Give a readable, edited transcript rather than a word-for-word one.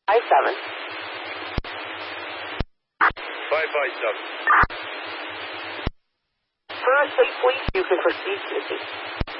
57. 557. First, please, you can proceed to the scene.